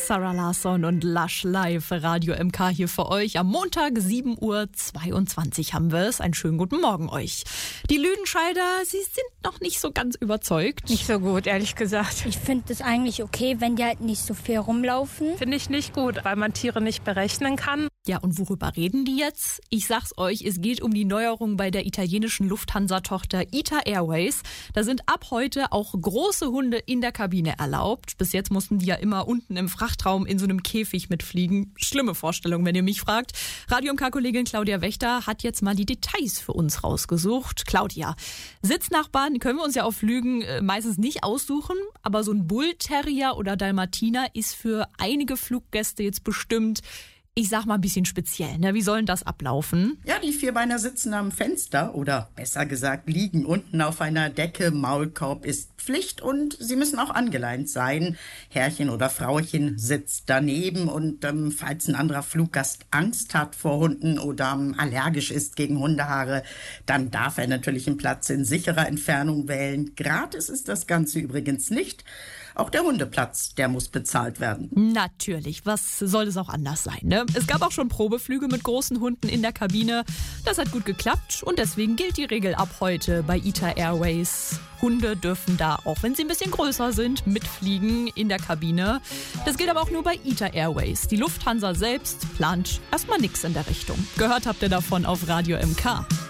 Sarah Larsson und Lush live Radio MK hier für euch. Am Montag 7:22 Uhr haben wir es. Einen schönen guten Morgen euch. Die Lüdenscheider, sie sind noch nicht so ganz überzeugt. Nicht so gut, ehrlich gesagt. Ich finde es eigentlich okay, wenn die halt nicht so viel rumlaufen. Finde ich nicht gut, weil man Tiere nicht berechnen kann. Ja, und worüber reden die jetzt? Ich sag's euch, es geht um die Neuerung bei der italienischen Lufthansa-Tochter ITA Airways. Da sind ab heute auch große Hunde in der Kabine erlaubt. Bis jetzt mussten die ja immer unten im Frachtraum in so einem Käfig mitfliegen. Schlimme Vorstellung, wenn ihr mich fragt. Radio MK-Kollegin Claudia Wächter hat jetzt mal die Details für uns rausgesucht. Claudia, Sitznachbarn können wir uns ja auf Flügen meistens nicht aussuchen, aber so ein Bull-Terrier oder Dalmatiner ist für einige Fluggäste jetzt bestimmt, ich sag mal, ein bisschen speziell. Ne? Wie soll denn das ablaufen? Ja, die Vierbeiner sitzen am Fenster oder besser gesagt liegen unten auf einer Decke. Maulkorb ist Pflicht und sie müssen auch angeleint sein. Herrchen oder Frauchen sitzt daneben und falls ein anderer Fluggast Angst hat vor Hunden oder allergisch ist gegen Hundehaare, dann darf er natürlich einen Platz in sicherer Entfernung wählen. Gratis ist das Ganze übrigens nicht. Auch der Hundeplatz, der muss bezahlt werden. Natürlich, was soll es auch anders sein, ne? Es gab auch schon Probeflüge mit großen Hunden in der Kabine. Das hat gut geklappt und deswegen gilt die Regel ab heute bei ITA Airways. Hunde dürfen da, auch wenn sie ein bisschen größer sind, mitfliegen in der Kabine. Das gilt aber auch nur bei ITA Airways. Die Lufthansa selbst plant erstmal nichts in der Richtung. Gehört habt ihr davon auf Radio MK.